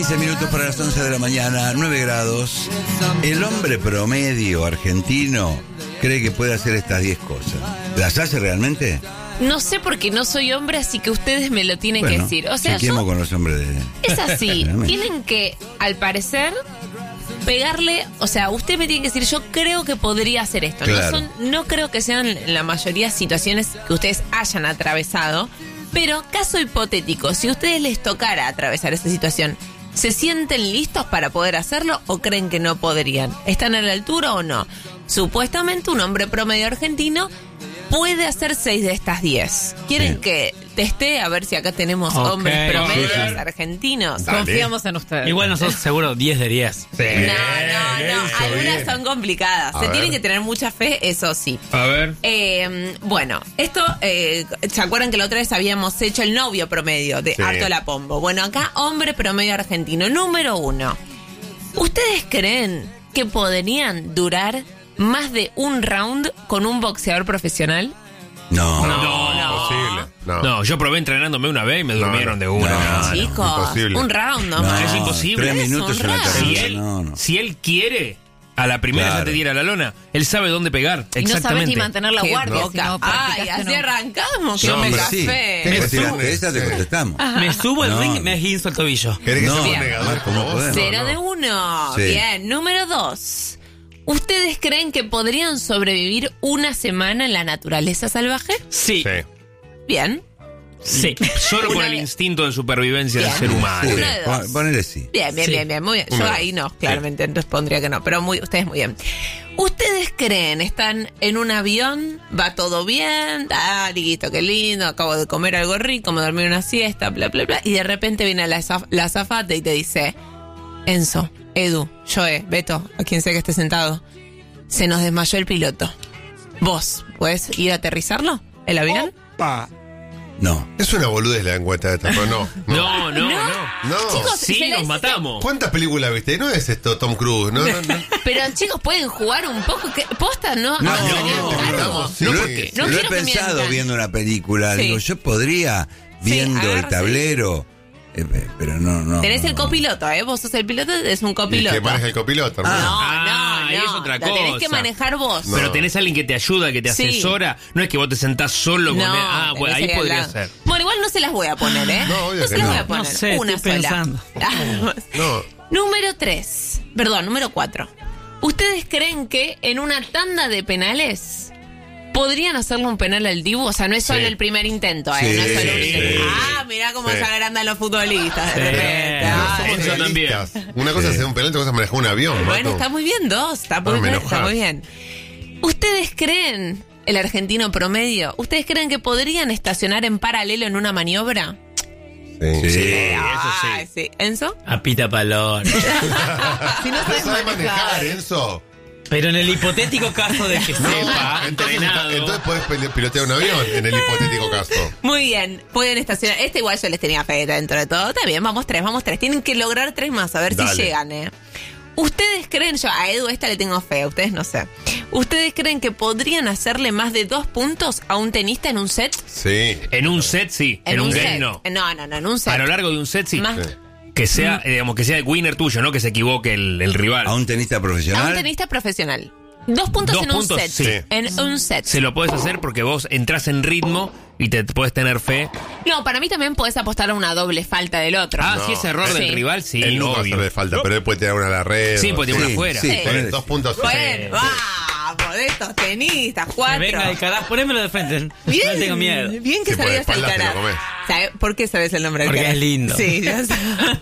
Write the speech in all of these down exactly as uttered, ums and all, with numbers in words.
quince minutos para las once de la mañana, nueve grados. El hombre promedio argentino cree que puede hacer estas diez cosas. ¿Las hace realmente? No sé porque no soy hombre, así que ustedes me lo tienen Bueno, que decir. O sea, chequeemos yo, con los hombres de... es así. Tienen que, al parecer, pegarle... O sea, usted me tiene que decir, yo creo que podría hacer esto. Claro. No son, no creo que sean la mayoría situaciones que ustedes hayan atravesado, pero caso hipotético, si a ustedes les tocara atravesar esa situación, ¿se sienten listos para poder hacerlo o creen que no podrían? ¿Están a la altura o no? Supuestamente un hombre promedio argentino puede hacer seis de estas diez. ¿Quieren sí. que teste a ver si acá tenemos Okay. hombres promedios Sí, sí. argentinos? Dale. Confiamos en ustedes. Igual nosotros seguro diez de diez. No, no, no. Eso, Algunas bien. son complicadas. A Se ver. tienen que tener mucha fe, eso sí. A ver. Eh, bueno, esto, eh, ¿se acuerdan que la otra vez habíamos hecho el novio promedio de Sí. Harto La Pombo? Bueno, acá hombre promedio argentino. Número uno. ¿Ustedes creen que podrían durar más de un round con un boxeador profesional? No. No, Imposible. No. No, yo probé entrenándome una vez y me No, durmieron no. de una. No, No, no. Chicos, imposible. un round No, nomás. es imposible. Tres Es minutos un en la round. Si tercera. él, No, no. si él quiere, a la primera Claro. ya te diera la lona. Él sabe dónde pegar. Y no sabes Exactamente. ni mantener la Qué guardia. boca. Si no Ay, practicaste, así no. arrancamos. Que No, me hombre, Sí. café. ¿Qué Me tiraste sube. esa? Te Sí. contestamos. Me subo al No, ring no. y me guinzo el tobillo. ¿Querés que No, sea un Bien. negador como ¿Cómo vos? podemos? Cero No, de no. uno. Sí. Bien, número dos. ¿Ustedes creen que podrían sobrevivir una semana en la naturaleza salvaje? Sí. Sí. Bien. Sí. Solo por Una el de- instinto de supervivencia Bien. del ser humano. Sí, Uno de dos. pon- Ponele sí. Bien, bien, Sí. bien, bien. Muy bien. Yo Uno de ahí dos. no, claramente respondría que no, pero muy, ustedes muy bien. ¿Ustedes creen, están en un avión, va todo bien, ah, listo, qué lindo, acabo de comer algo rico, me dormí una siesta, bla, bla, bla, y de repente viene la, azaf- la azafata y te dice, Enzo, Edu, Joe, Beto, a quien sea que esté sentado, se nos desmayó el piloto. ¿Vos podés ir a aterrizarlo, el avión? Pa. No. Es una boludez la encuesta esta, pero no. No, no, no. No. Chicos, Sí, se la nos hice- matamos. ¿Cuántas películas viste? No es esto Tom Cruise, no, no, no. Pero chicos, ¿pueden jugar un poco? ¿Qué? ¿Posta? No, No, no, no, sería no, caro. estamos- sí, Lo he- porque- No lo he quiero que pensado mientan. viendo una película. Sí. Digo, yo podría, Sí, viendo el agarra, tablero, eh, pero no, no. Tenés no, el no. copiloto, ¿eh? Vos sos el piloto, es un Y copiloto. que maneja el copiloto, hermano. No, Ah, no, ahí no. es otra La tenés cosa. que manejar vos. No. Pero tenés a alguien que te ayuda, que te Sí. asesora. No es que vos te sentás solo con No, él. Ah, tenés bueno, ahí que ir al podría lado. ser. Bueno, igual no se las voy a poner, ¿eh? No, obvio se que las no. voy a poner. No sé, Una estoy sola. pensando. No. Número tres. Perdón, número cuatro. ¿Ustedes creen que en una tanda de penales podrían hacerle un penal al Dibu? O sea, no es solo Sí. el primer intento, ¿eh? Sí, no es solo un sí, intento. sí. Ah, mirá cómo Sí. se agrandan los futbolistas de Sí. repente. Pero Ah, somos es- Eso también. realistas. Una cosa es hacer un penal, otra cosa es manejar un avión. Bueno, Mato. está muy bien, dos. Está muy, Ah, me bien, enojás. está muy bien. ¿Ustedes creen, el argentino promedio, ¿ustedes creen que podrían estacionar en paralelo en una maniobra? Sí. Sí. Ay, sí. ¿Enzo? A pita palón. Si no No sabes sabe manejar, manejar. Enzo. Pero en el hipotético caso de que sepa, Entonces, entrenado. entonces podés pil- pilotear un avión en el hipotético caso. Muy bien, pueden estacionar. Este igual yo les tenía fe dentro de todo. Está bien, vamos tres, vamos tres. Tienen que lograr tres más, a ver Dale. si llegan, ¿eh? ¿Ustedes creen, yo a Edu esta le tengo fe, a ustedes no sé. ¿Ustedes creen que podrían hacerle más de dos puntos a un tenista en un set? Sí. En un set sí, en, un, game set. no. No, no, no, en un set. A lo largo de un set sí. Más- Sí. Que sea, eh, digamos, que sea el winner tuyo, no que se equivoque el, el rival. ¿A un tenista A profesional? un tenista profesional. Dos puntos Dos en un puntos, set. sí. En un set. Se lo puedes hacer porque vos entras en ritmo y te puedes tener fe. No, para mí también podés apostar a una doble falta del otro. Ah, No. si es error del Sí. rival, sí, Él nunca va a obvio. hacerle falta, pero él puede tirar una a la red. Sí, o- puede tirar una Sí, afuera. sí, Sí. ponele. Dos puntos. Bueno, vamos, de estos tenistas, cuatro. Venga, Alcaraz, ponémelo de frente. Bien, No tengo miedo. bien que Sí, por sabías espaldas te lo Alcaraz. comés. ¿Sabe- ¿Por qué sabes el nombre de Porque Alcaraz? es lindo. Sí, ya sé.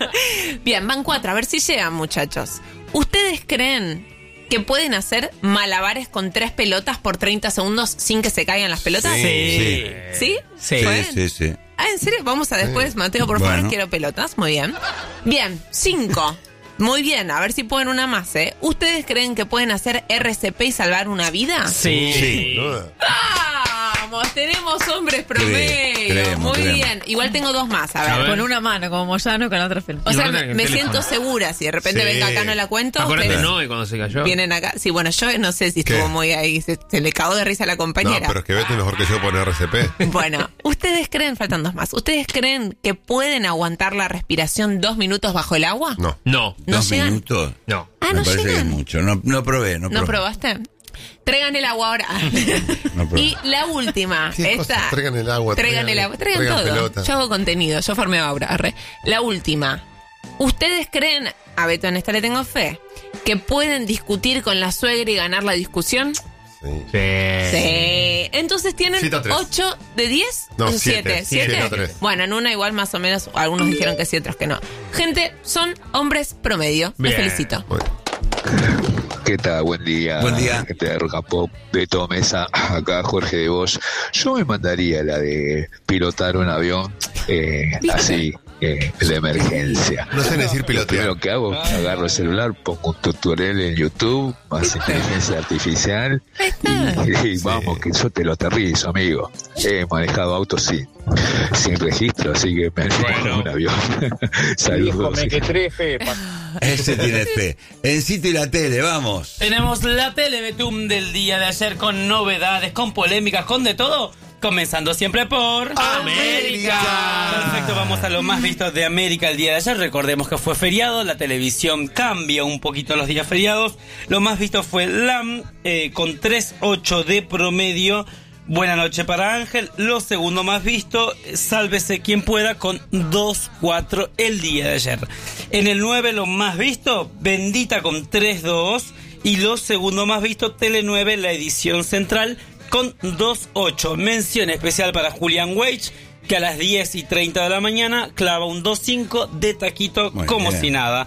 Bien, van cuatro, a ver si llegan, muchachos. ¿Ustedes creen que pueden hacer malabares con tres pelotas por treinta segundos sin que se caigan las pelotas? Sí. ¿Sí? Sí. Sí, ¿Pueden? sí, sí. Ah, ¿en serio? Vamos a después, Mateo, por favor, Bueno. quiero pelotas. Muy bien. Bien, cinco. Muy bien, a ver si pueden una más, ¿eh? ¿Ustedes creen que pueden hacer R C P y salvar una vida? Sí. Sin duda. ¡Vamos! Vamos, tenemos hombres promedio. Creemos, Muy creemos. bien. Igual tengo dos más, a A ver. ver. Con una mano, como Moyano, con la otra Fel. O sea, Y me, vos tenés me el siento teléfono. segura. Si de repente Sí. venga acá no la cuento, Acuérdate ustedes no, y cuando se cayó. vienen acá. Sí, bueno, yo no sé si ¿Qué? estuvo muy ahí. Se, se le cagó de risa a la No, compañera. pero es que Beto es mejor que yo pone R C P. Bueno, ¿ustedes creen, faltan dos más, ¿ustedes creen que pueden aguantar la respiración dos minutos bajo el agua? No. No, ¿No Dos llegan? minutos. no. Ah, Me ¿no parece que es llegan? mucho. No, no probé, no probé. ¿No probaste? Traigan el agua ahora. No probé. Y la última. ¿Qué esta. cosa? Traigan el agua, Traigan traigan- el agua. Traigan, traigan todo. pelota. Yo hago contenido. Yo formé ahora. arre. La última. ¿Ustedes creen, a Beto en esta le tengo fe, que pueden discutir con la suegra y ganar la discusión? Sí. Sí. Sí. Entonces tienen Siete a tres. ocho de diez. No, o siete. siete. Siete a tres. Bueno, en una igual más o menos, algunos dijeron que sí, otros que no. Gente, son hombres promedio. Les Bien. felicito. Bueno. ¿Qué tal? Buen día. Buen día. Gente de Rock and Pop, de todo mesa. Acá Jorge de Bosch. Yo me mandaría la de pilotar un avión eh, así, eh, de emergencia. No sé decir Lo pilotear. primero que hago, agarro el celular, pongo un tutorial en YouTube, más inteligencia artificial Ahí está. y, y vamos, que yo te lo aterrizo, amigo. He manejado autos sin, sin registro, así que me animo Bueno. a un avión. Saludos. Ese tiene fe. En sitio y la tele, vamos. Tenemos la Telebetum del día de ayer con novedades, con polémicas, con de todo. Comenzando siempre por América. Perfecto, vamos a lo más visto de América el día de ayer. Recordemos que fue feriado, la televisión cambia un poquito los días feriados. Lo más visto fue LAM eh, con tres punto ocho de promedio. Buena noche para Ángel. Lo segundo más visto, Sálvese quien pueda, con dos punto cuatro el día de ayer. En el nueve lo más visto, Bendita con tres punto dos. Y lo segundo más visto, Tele nueve, la edición central, con dos punto ocho. Mención especial para Julián Weich, que a las diez y treinta de la mañana clava un dos punto cinco de taquito. Muy como bien. si nada.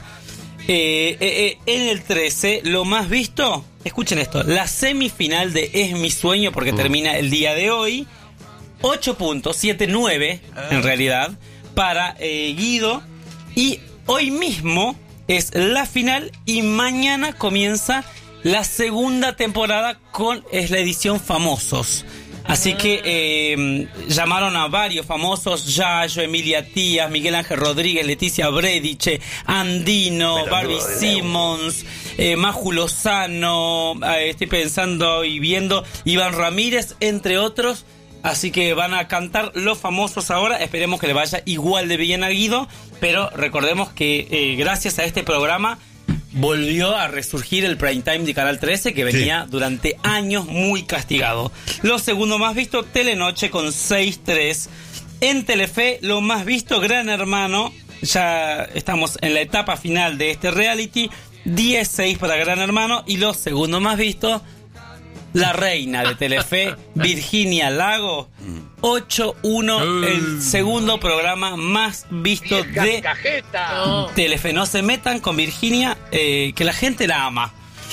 Eh, eh, eh, en el trece, lo más visto, escuchen esto, la semifinal de Es mi sueño, porque termina el día de hoy, ocho punto setenta y nueve en realidad, para eh, Guido, y hoy mismo es la final y mañana comienza la segunda temporada con es la edición Famosos. Así que eh, llamaron a varios famosos, Yayo, Emilia Tías, Miguel Ángel Rodríguez, Leticia Brediche, Andino, Barbie Simmons, eh, Maju Lozano, eh, estoy pensando y viendo, Iván Ramírez, entre otros. Así que van a cantar los famosos ahora. Esperemos que le vaya igual de bien a Guido. Pero recordemos que eh, gracias a este programa volvió a resurgir el prime time de Canal trece, que venía sí. durante años muy castigado. Lo segundo más visto, Telenoche con seis punto tres. En Telefe, lo más visto, Gran Hermano. Ya estamos en la etapa final de este reality. diez punto seis para Gran Hermano. Y lo segundo más visto, la reina de Telefe, Virginia Lago, ocho uno, el segundo programa más visto de Telefe. No se metan con Virginia, eh, que la gente la ama.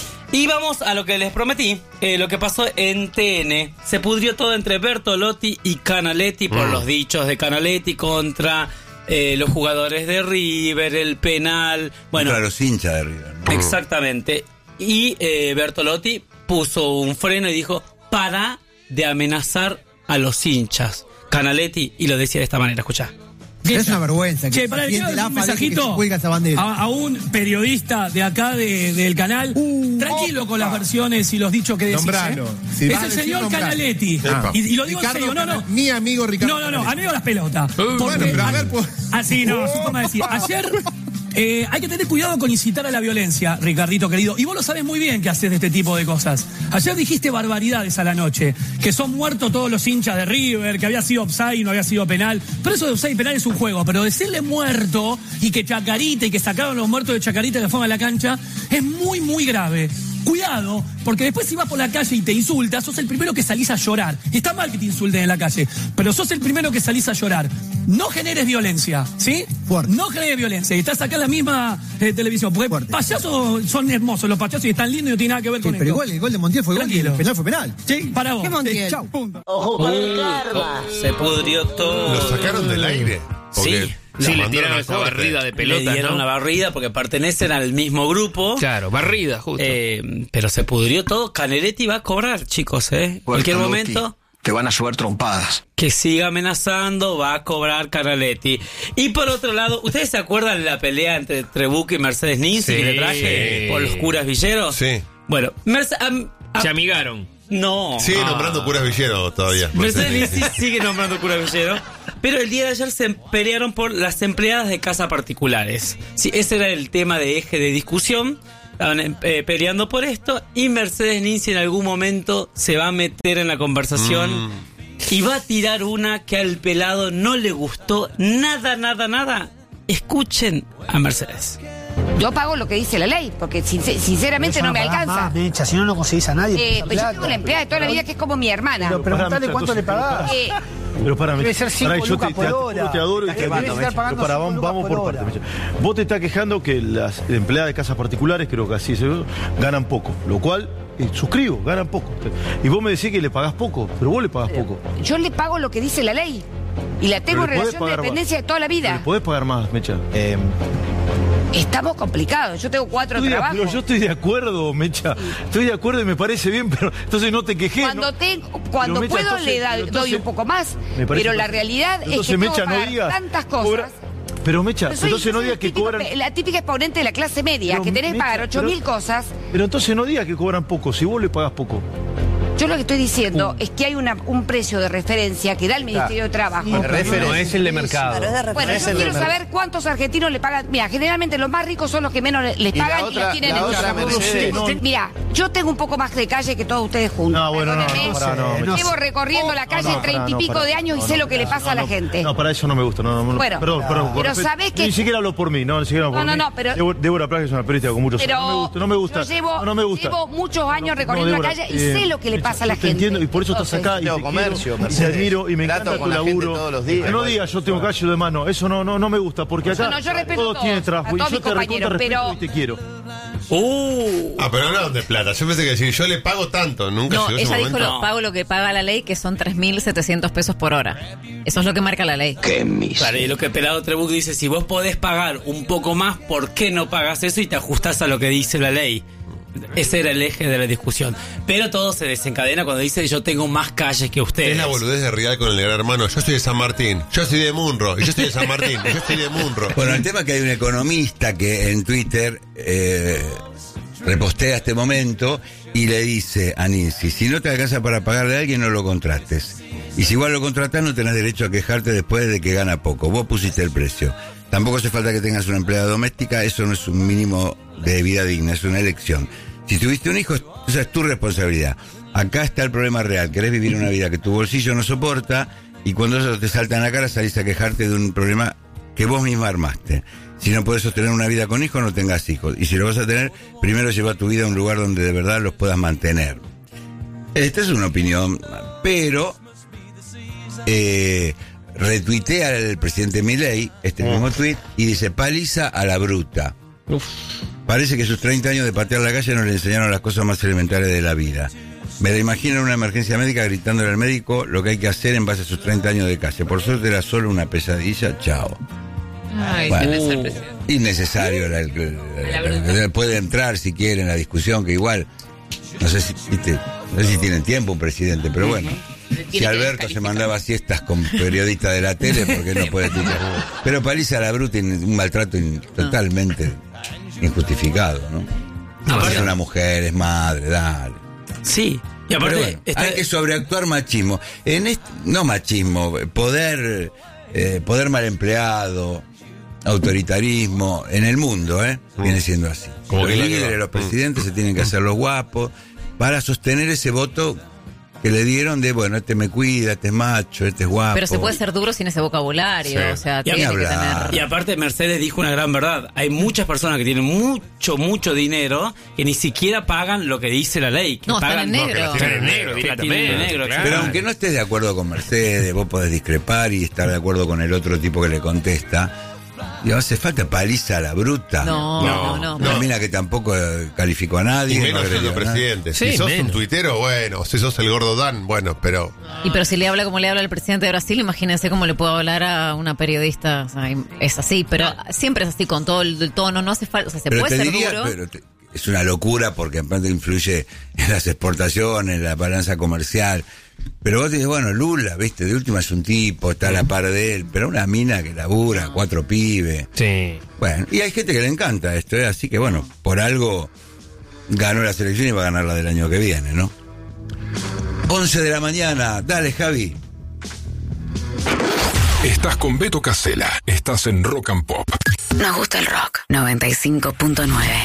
Y vamos a lo que les prometí, eh, lo que pasó en T N. Se pudrió todo entre Bertolotti y Canaletti por mm. los dichos de Canaletti contra eh, los jugadores de River, el penal. Bueno, contra los hinchas de River, ¿no? Exactamente. Y eh, Bertolotti puso un freno y dijo, para de amenazar a los hinchas. Canaletti, y lo decía de esta manera, escuchá. Es una vergüenza. Que che, para el la un mensajito que esa bandera. A, a un periodista de acá de, del canal. Uh, Tranquilo opa. con las versiones y los dichos que decís. Nombralo. ¿eh? Si es el señor Canaletti. Ah. Y, y lo digo Ricardo, en serio, no, no. Mi amigo Ricardo. No, no, no, amigo las pelotas. Uh, porque, bueno, pero a ver, pues. Así no, su forma de decir. Ayer. Eh, hay que tener cuidado con incitar a la violencia, Ricardito querido. Y vos lo sabés muy bien que haces de este tipo de cosas. Ayer dijiste barbaridades a la noche. Que son muertos todos los hinchas de River, que había sido offside y no había sido penal. Pero eso de offside y penal es un juego. Pero decirle muerto y que Chacarita y que sacaron los muertos de Chacarita de forma a la cancha es muy, muy grave. Cuidado, porque después si vas por la calle y te insultas, sos el primero que salís a llorar. Y está mal que te insulten en la calle, pero sos el primero que salís a llorar. No generes violencia, ¿sí? Fuerte. No generes violencia. Y estás acá en la misma eh, televisión. Porque Fuerte. Payasos son hermosos, los payasos y están lindos y no tienen nada que ver sí, con pero esto. igual el gol de Montiel fue Tranquilo. gol, el penal fue penal. Sí, para vos. ¿Qué Montiel? Sí, chau. Ojo con el karma. Se pudrió todo. Lo sacaron del aire. Sí. Sí, le tiraron esa barrida de pelota. Le dieron ¿no? una barrida porque pertenecen al mismo grupo. Claro, barrida, justo. Eh, pero se pudrió todo. Canaletti va a cobrar, chicos, ¿eh? En cualquier momento. te van a llover trompadas. Que siga amenazando, va a cobrar Canaletti. Y por otro lado, ¿ustedes se acuerdan de la pelea entre Trebuchet y Mercedes Ninzi Sí. que le traje por los curas villeros? Sí. Bueno, Merce- am- am- Se amigaron. no. Sigue Ah. nombrando curas villeros todavía. Mercedes Ninzi sigue nombrando cura villero. Pero el día de ayer se pelearon por las empleadas de casa particulares. Sí, ese era el tema de eje de discusión. Estaban eh, peleando por esto. Y Mercedes Ninzi en algún momento se va a meter en la conversación. Mm. Y va a tirar una que al pelado no le gustó nada, nada, nada. Escuchen a Mercedes. Yo pago lo que dice la ley, porque sincer- sinceramente no me alcanza. Mecha, si no, no conseguís a nadie. Eh, pues yo tengo una empleada de toda la vida que es como mi hermana. Pero preguntale cuánto le pagás. Eh, Pero para Debe ser cinco pará, yo lucas te, por te- hora. te adoro y Debe te estar admiro. pagando Pará, cinco vamos, lucas vamos por por hora. partes. Mecha. Vos te estás quejando que las empleadas de casas particulares, creo que así se ve, ganan poco, lo cual eh, suscribo, ganan poco. Y vos me decís que le pagás poco, pero vos le pagás poco. yo le pago lo que dice la ley. Y la tengo en Pero le podés relación de pagar dependencia de toda la Pero vida. le podés pagar más, Mecha. Estamos complicados. Yo tengo cuatro Estoy de- trabajos. pero yo estoy de acuerdo, Mecha. Estoy de acuerdo y me parece bien, pero entonces no te quejé. Cuando, ¿no? tengo, cuando Pero, Mecha, puedo entonces- le da- pero doy entonces- un poco más. Me parece Pero la perfecto. realidad es que Entonces, tengo Mecha, que no pagar digas. tantas cobra- cosas. Pero Mecha, Yo soy- entonces no soy digas que típico- cobran. La típica exponente de la clase media, Pero, que tenés que Mecha, pagar ocho pero- mil cosas. Pero entonces no digas que cobran poco, si vos le pagás poco. Yo lo que estoy diciendo Uh. es que hay una, un precio de referencia que da el Ministerio de Trabajo. No es el de mercado. Bueno, No es yo el de quiero mercado. saber cuántos argentinos le pagan. Mira, generalmente los más ricos son los que menos le- les Y la pagan y, otra- los tienen la en otra el Mercedes. No, Mira, yo tengo un poco más de calle que todos ustedes juntos. No, bueno, no, Perdónenme. no, pará, no, Mecha. Llevo recorriendo la calle No, no, treinta pará, y no, pico pará. de años y No, sé no, lo que le no, pasa a la no, gente. No, para eso no me gusta. No, no, no, Bueno, perdón, perdón. con pero respeto. ¿sabés que- Ni siquiera hablo por mí, no, ni siquiera hablo por No, no, mí. no, pero- Débora- Débora Plaga es una periodista con muchos Pero años. No me gusta, no me gusta. yo llevo, no, no me gusta. llevo muchos años No, recorriendo Débora, la calle y eh, sé lo que le Mecha, pasa a la yo gente. Te entiendo y por eso estás Entonces, acá y Tengo te comercio, quiero, y te Mercedes. admiro y me Trato encanta tu con la gente laburo. todos los días. Que no digas yo tengo calle de mano, eso no, no, no me gusta porque acá No, no, yo respeto todos a todos, tienen a trabajo y todos yo mis te recontra compañeros, respeto pero- y te quiero. Uh. Ah, pero no hablan de plata. Yo pensé que decir, yo le pago tanto. Nunca No, llegó ese ella dijo momento. lo, pago lo que paga la ley, que son tres mil setecientos pesos por hora. Eso es lo que marca la ley. Qué mis. Claro, y lo que Pelado Trebuch dice, si vos podés pagar un poco más, ¿por qué no pagas eso y te ajustás a lo que dice la ley? Ese era el eje de la discusión. Pero todo se desencadena cuando dice yo tengo más calles que ustedes. Es la boludez de Real con el gran hermano. Yo soy de San Martín, yo soy de Munro, y yo soy de San Martín, y yo soy de Munro. Bueno, el tema es que hay un economista que en Twitter eh, repostea este momento y le dice a Ninzi, si no te alcanza para pagarle a alguien, no lo contrates. Y si igual lo contratás, no tenés derecho a quejarte después de que gana poco. Vos pusiste el precio. Tampoco hace falta que tengas una empleada doméstica, eso no es un mínimo de vida digna, es una elección. Si tuviste un hijo, esa es tu responsabilidad. Acá está el problema real, querés vivir una vida que tu bolsillo no soporta y cuando eso te salta en la cara salís a quejarte de un problema que vos misma armaste. Si no podés sostener una vida con hijos, no tengas hijos. Y si lo vas a tener, primero lleva tu vida a un lugar donde de verdad los puedas mantener. Esta es una opinión, pero eh, retuitea al presidente Milei este mismo tuit y dice, paliza a la bruta. Uf. Parece que sus treinta años de patear la calle no le enseñaron las cosas más elementales de la vida. Me la imagino en una emergencia médica gritándole al médico lo que hay que hacer en base a sus treinta años de calle. Por suerte era solo una pesadilla, chao. Ay, Bueno. tenés el presidente. Innecesario, la- la- la- la- puede entrar si quiere en la discusión, que igual, no sé si, viste, no sé si tienen tiempo un presidente, pero bueno. Si que Alberto se descalificar. mandaba siestas con periodistas de la tele, ¿por qué no puede tuitear? Pero paliza a la bruta, in- un maltrato in- totalmente injustificado, ¿no? Aparte- Es una mujer, es madre, dale. Sí. Y aparte, Pero bueno, está- hay que sobreactuar machismo. En este, no machismo, poder, eh, poder mal empleado, autoritarismo, en el mundo, ¿eh? Viene siendo así. Como los que la líderes, que va. los presidentes se tienen que hacer los guapos para sostener ese voto que le dieron de, bueno, este me cuida, este es macho, este es guapo. Pero se puede ser duro sin ese vocabulario. Sí. O sea, Y tiene que hablar. tener. Y aparte Mercedes dijo una gran verdad. Hay muchas personas que tienen mucho, mucho dinero que ni siquiera pagan lo que dice la ley. Que No, están pagan, en negro. que la tienen en negro, que la tienen en negro, Pero claro. aunque no estés de acuerdo con Mercedes, vos podés discrepar y estar de acuerdo con el otro tipo que le contesta. Y hace falta paliza a la bruta. No, no, no. Una mina que tampoco eh, calificó a nadie. Y no menos agredió siendo a nadie. presidente. Sí, Si sos menos. un tuitero, bueno. Si sos el gordo Dan, bueno, pero. Y pero si le habla como le habla al presidente de Brasil, imagínense cómo le puedo hablar a una periodista. O sea, es así, pero siempre es así, con todo el, el tono, no hace falta. O sea, se Pero puede te ser diría, duro. pero te- es una locura porque aparte influye en las exportaciones, en la balanza comercial. Pero vos dices, bueno, Lula, viste, de última es un tipo, está a la par de él, pero una mina que labura, cuatro pibes. Sí. Bueno, y hay gente que le encanta esto, ¿eh? Así que bueno, por algo ganó la selección y va a ganar la del año que viene, ¿no? once de la mañana, dale, Javi. Estás con Beto Casella, estás en Rock and Pop. Nos gusta el rock. noventa y cinco punto nueve.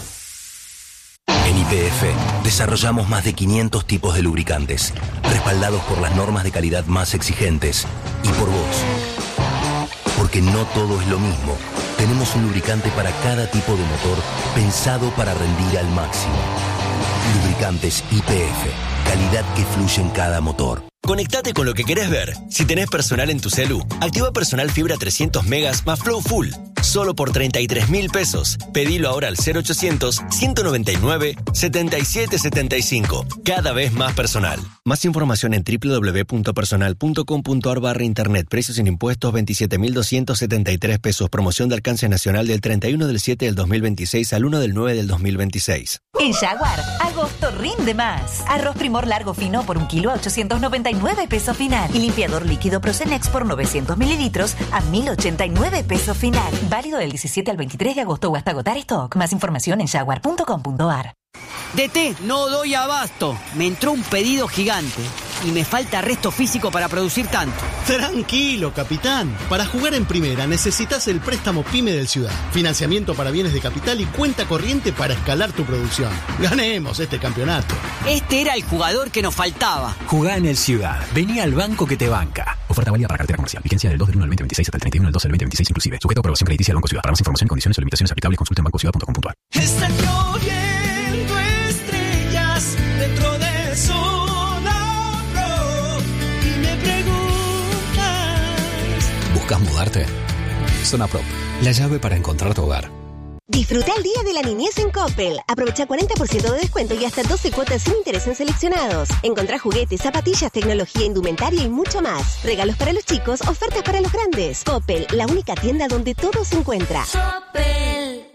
En Y P F desarrollamos más de quinientos tipos de lubricantes, respaldados por las normas de calidad más exigentes y por vos. Porque no todo es lo mismo. Tenemos un lubricante para cada tipo de motor pensado para rendir al máximo. Lubricantes Y P F, calidad que fluye en cada motor. Conectate con lo que querés ver. Si tenés personal en tu celu, activa Personal Fibra trescientos megas más Flow Full. Solo por treinta y tres mil pesos. Pedilo ahora al cero ochocientos, ciento noventa y nueve, setenta y siete setenta y cinco. Cada vez más personal. Más información en doble u doble u doble u punto personal punto com punto a r barra internet. Precios sin impuestos veintisiete mil doscientos setenta y tres pesos. Promoción de alcance nacional del treinta y uno del siete del dos mil veintiséis al uno del nueve del dos mil veintiséis. En Jaguar, agosto rinde más. Arroz Primor largo fino por un kilo a ochocientos noventa y nueve pesos final. Y limpiador líquido Procenex por novecientos mililitros a mil ochenta y nueve pesos final. Válido del diecisiete al veintitrés de agosto o hasta agotar stock. Más información en jaguar punto com punto a r. D T, no doy abasto. Me entró un pedido gigante y me falta resto físico para producir tanto. Tranquilo, capitán. Para jugar en primera necesitas el préstamo PYME del Ciudad. Financiamiento para bienes de capital y cuenta corriente para escalar tu producción. Ganemos este campeonato. Este era el jugador que nos faltaba. Jugá en el Ciudad. Vení al banco que te banca. Oferta válida para cartera comercial. Vigencia del dos del uno del veinte veintiséis hasta el treinta y uno del doce del veinte veintiséis inclusive. Sujeto a aprobación crediticia del Banco Ciudad. Para más información, condiciones o limitaciones aplicables, consulta en banco ciudad punto com punto a r. Está lloviendo estrellas dentro de Zona Pro y me preguntas. ¿Buscas mudarte? Zona Pro, la llave para encontrar tu hogar. Disfruta el Día de la Niñez en Coppel. Aprovecha cuarenta por ciento de descuento y hasta doce cuotas sin interés en seleccionados. Encontrá juguetes, zapatillas, tecnología, indumentaria y mucho más. Regalos para los chicos, ofertas para los grandes. Coppel, la única tienda donde todo se encuentra. Coppel.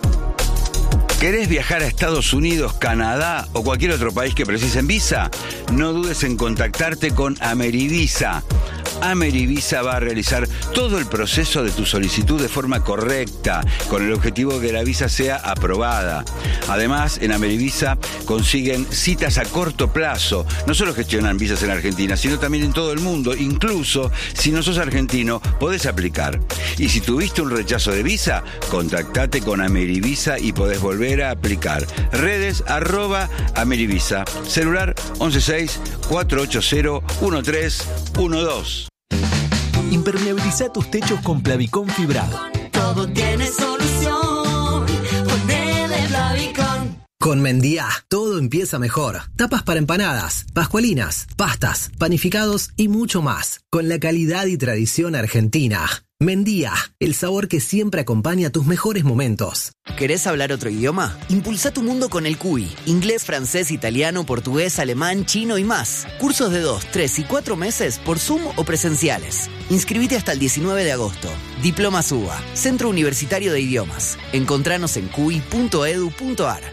¿Querés viajar a Estados Unidos, Canadá o cualquier otro país que precisen visa? No dudes en contactarte con Amerivisa. Amerivisa va a realizar todo el proceso de tu solicitud de forma correcta, con el objetivo de que la visa sea aprobada. Además, en Amerivisa consiguen citas a corto plazo. No solo gestionan visas en Argentina, sino también en todo el mundo. Incluso, si no sos argentino, podés aplicar. Y si tuviste un rechazo de visa, contactate con Amerivisa y podés volver a aplicar. Redes, arroba Amerivisa. Celular once seis, cuatro ocho cero, uno tres uno dos. Impermeabiliza tus techos con Plavicón fibrado. Todo tiene solución. Ponele Plavicón. Con Mendía, todo empieza mejor. Tapas para empanadas, pascualinas, pastas, panificados y mucho más. Con la calidad y tradición argentina. Mendía, el sabor que siempre acompaña tus mejores momentos. ¿Querés hablar otro idioma? Impulsa tu mundo con el C U I. Inglés, francés, italiano, portugués, alemán, chino y más. Cursos de dos, tres y cuatro meses por Zoom o presenciales. Inscribite hasta el diecinueve de agosto. Diploma SUBA, Centro Universitario de Idiomas. Encontranos en cui punto edu punto a r.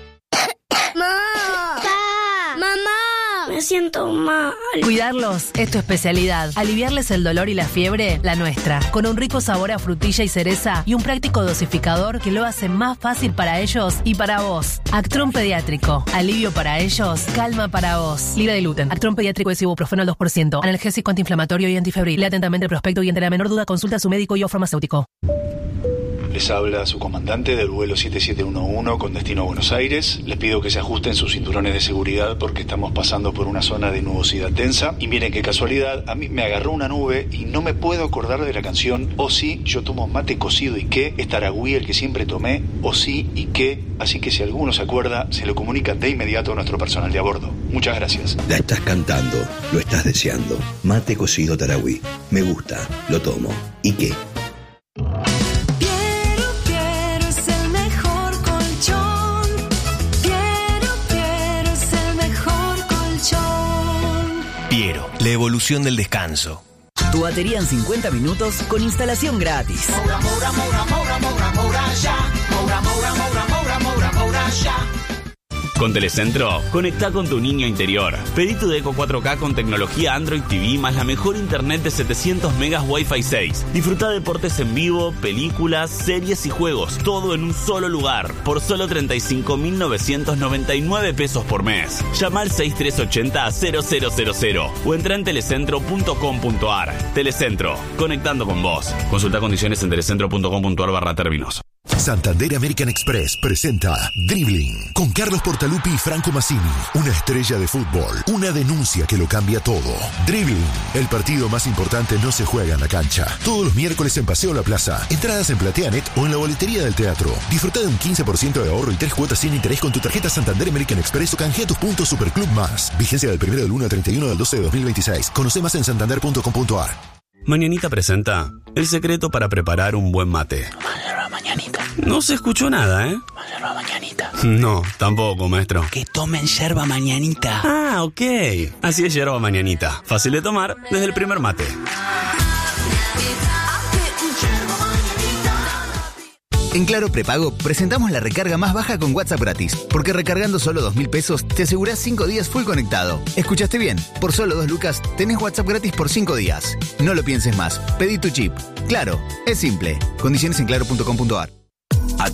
¡Mamá! ¡Mamá! Me siento mal. Cuidarlos es tu especialidad. Aliviarles el dolor y la fiebre, la nuestra. Con un rico sabor a frutilla y cereza y un práctico dosificador que lo hace más fácil para ellos y para vos. Actron Pediátrico. Alivio para ellos, calma para vos. Libre de gluten. Actron Pediátrico es ibuprofeno al dos por ciento. Analgésico, antiinflamatorio y antifebril. Lea atentamente el prospecto y ante la menor duda consulta a su médico y o farmacéutico. Les habla su comandante del vuelo siete siete uno uno con destino a Buenos Aires. Les pido que se ajusten sus cinturones de seguridad porque estamos pasando por una zona de nubosidad densa. Y miren qué casualidad, a mí me agarró una nube y no me puedo acordar de la canción O sí, yo tomo mate cocido y qué, es Taragüí el que siempre tomé, O sí y qué. Así que si alguno se acuerda, se lo comunica de inmediato a nuestro personal de a bordo. Muchas gracias. La estás cantando, lo estás deseando. Mate cocido Taragüí. Me gusta, lo tomo. ¿Y qué? Piero, la evolución del descanso. Tu batería en cincuenta minutos con instalación gratis. Moura, moura, moura, moura, moura, moura, ya. Moura, moura, moura, moura, moura, moura, ya. Con Telecentro, conectá con tu niño interior. Pedí tu Deco cuatro K con tecnología Android T V más la mejor internet de setecientos megas Wi-Fi seis. Disfruta deportes en vivo, películas, series y juegos, todo en un solo lugar, por solo treinta y cinco mil novecientos noventa y nueve pesos por mes. Llama al seis tres ocho cero cero cero cero cero o entra en telecentro punto com punto ar. Telecentro, conectando con vos. Consulta condiciones en telecentro punto com punto ar barra términos. Santander American Express presenta Dribbling con Carlos Portaluppi y Franco Massini, una estrella de fútbol, una denuncia que lo cambia todo. Dribbling, el partido más importante no se juega en la cancha. Todos los miércoles en Paseo La Plaza, entradas en Plateanet o en la boletería del teatro. Disfruta de un quince por ciento de ahorro y tres cuotas sin interés con tu tarjeta Santander American Express o canjea tus puntos Superclub Más. Vigencia del primero del uno al treinta y uno del doce de dos mil veintiséis. Conoce más en santander punto com punto ar. Mañanita presenta el secreto para preparar un buen mate. Mañanita. No se escuchó nada, ¿eh? Yerba mañanita. No, tampoco, maestro. Que tomen yerba mañanita. Ah, ok. Así es yerba mañanita. Fácil de tomar desde el primer mate. En Claro Prepago presentamos la recarga más baja con WhatsApp gratis, porque recargando solo dos mil pesos te asegurás cinco días full conectado. ¿Escuchaste bien? Por solo dos lucas tenés WhatsApp gratis por cinco días. No lo pienses más, pedí tu chip. Claro, es simple. Condiciones en claro punto com punto ar.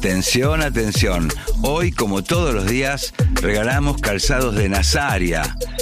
Atención, atención. Hoy, como todos los días, regalamos calzados de Nazaria.